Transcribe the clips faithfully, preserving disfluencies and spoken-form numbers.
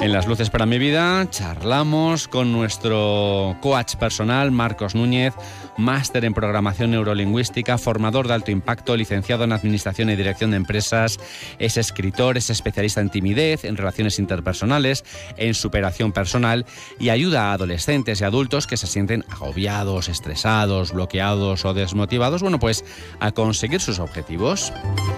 En Las Luces para mi Vida charlamos con nuestro coach personal, Marcos Núñez, máster en programación neurolingüística, formador de alto impacto, licenciado en administración y dirección de empresas, es escritor, es especialista en timidez, en relaciones interpersonales, en superación personal y ayuda a adolescentes y adultos que se sienten agobiados, estresados, bloqueados o desmotivados, bueno, pues a conseguir sus objetivos.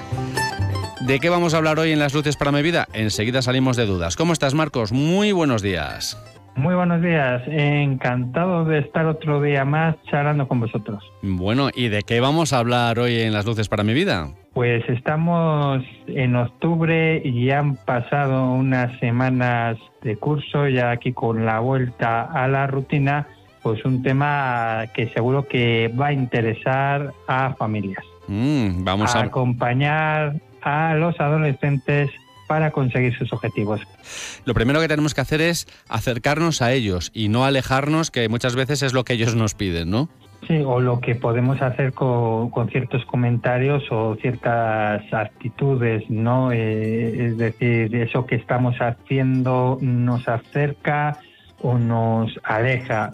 ¿De qué vamos a hablar hoy en Las Luces para mi Vida? Enseguida salimos de dudas. ¿Cómo estás, Marcos? Muy buenos días. Muy buenos días. Encantado de estar otro día más charlando con vosotros. Bueno, ¿y de qué vamos a hablar hoy en Las Luces para mi Vida? Pues estamos en octubre y han pasado unas semanas de curso, ya aquí con la vuelta a la rutina, pues un tema que seguro que va a interesar a familias. Mm, vamos a... a acompañar a los adolescentes para conseguir sus objetivos. Lo primero que tenemos que hacer es acercarnos a ellos y no alejarnos, que muchas veces es lo que ellos nos piden, ¿no? Sí, o lo que podemos hacer con, con ciertos comentarios o ciertas actitudes, ¿no? Eh, es decir, eso que estamos haciendo nos acerca o nos aleja,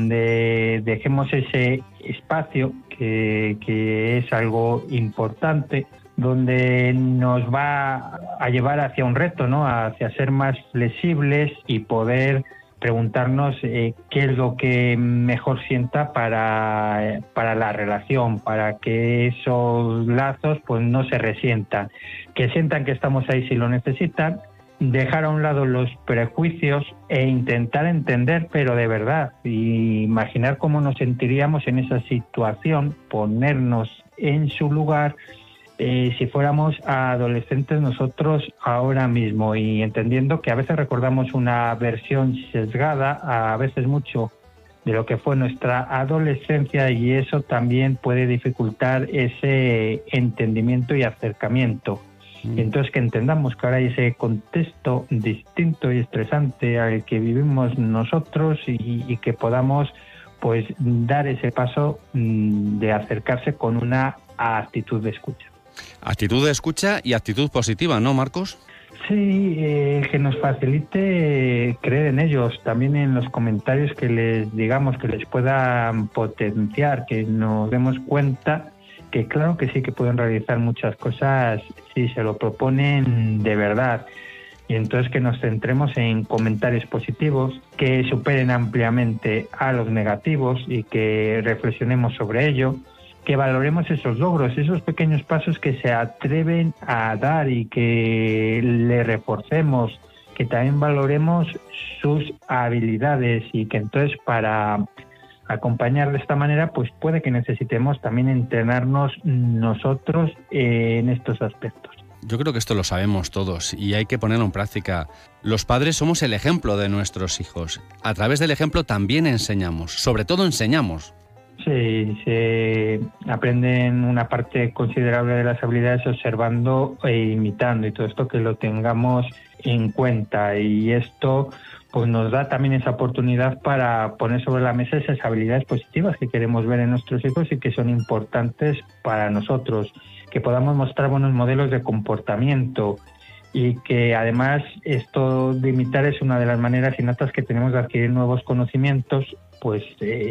donde dejemos ese espacio que, que es algo importante, donde nos va a llevar hacia un reto, ¿no? Hacia ser más flexibles y poder preguntarnos eh, qué es lo que mejor sienta para, para la relación, para que esos lazos pues no se resientan, que sientan que estamos ahí si lo necesitan, dejar a un lado los prejuicios e intentar entender, pero de verdad, y imaginar cómo nos sentiríamos en esa situación, ponernos en su lugar, Eh, si fuéramos adolescentes nosotros ahora mismo, y entendiendo que a veces recordamos una versión sesgada, a veces mucho, de lo que fue nuestra adolescencia, y eso también puede dificultar ese entendimiento y acercamiento. Mm. Entonces que entendamos que ahora hay ese contexto distinto y estresante al que vivimos nosotros y, y que podamos pues dar ese paso mmm, de acercarse con una actitud de escucha. Actitud de escucha y actitud positiva, ¿no, Marcos? Sí, eh, que nos facilite eh, creer en ellos, también en los comentarios que les digamos, que les puedan potenciar, que nos demos cuenta que claro que sí que pueden realizar muchas cosas si se lo proponen de verdad. Y entonces que nos centremos en comentarios positivos, que superen ampliamente a los negativos y que reflexionemos sobre ello, que valoremos esos logros, esos pequeños pasos que se atreven a dar y que le reforcemos, que también valoremos sus habilidades y que entonces para acompañar de esta manera pues puede que necesitemos también entrenarnos nosotros en estos aspectos. Yo creo que esto lo sabemos todos y hay que ponerlo en práctica. Los padres somos el ejemplo de nuestros hijos. A través del ejemplo también enseñamos, sobre todo enseñamos. Sí, se aprenden una parte considerable de las habilidades observando e imitando, y todo esto que lo tengamos en cuenta, y esto pues nos da también esa oportunidad para poner sobre la mesa esas habilidades positivas que queremos ver en nuestros hijos y que son importantes para nosotros, que podamos mostrar buenos modelos de comportamiento, y que además esto de imitar es una de las maneras innatas que tenemos de adquirir nuevos conocimientos, pues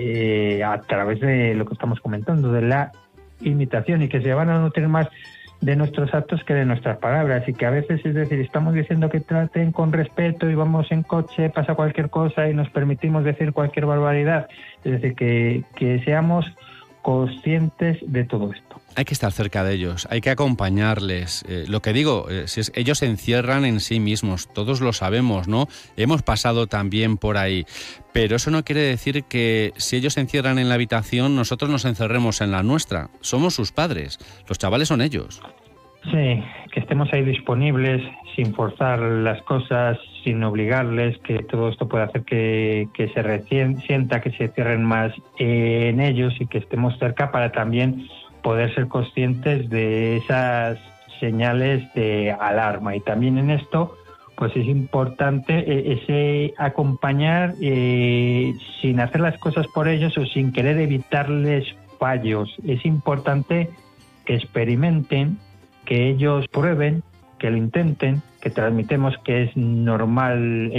eh, a través de lo que estamos comentando, de la imitación, y que se van a nutrir más de nuestros actos que de nuestras palabras, y que a veces, es decir, estamos diciendo que traten con respeto y vamos en coche, pasa cualquier cosa y nos permitimos decir cualquier barbaridad, es decir, que, que seamos conscientes de todo esto. Hay que estar cerca de ellos, hay que acompañarles. Eh, lo que digo, eh, si es, ellos se encierran en sí mismos, todos lo sabemos, ¿no? Hemos pasado también por ahí. Pero eso no quiere decir que si ellos se encierran en la habitación, nosotros nos encerremos en la nuestra. Somos sus padres, los chavales son ellos. Sí, que estemos ahí disponibles, sin forzar las cosas, sin obligarles, que todo esto puede hacer que, que se recien, sienta que se cierren más en ellos, y que estemos cerca para también poder ser conscientes de esas señales de alarma. Y también en esto pues es importante ese acompañar eh, sin hacer las cosas por ellos o sin querer evitarles fallos. Es importante que experimenten, que ellos prueben, que lo intenten, que transmitemos que es normal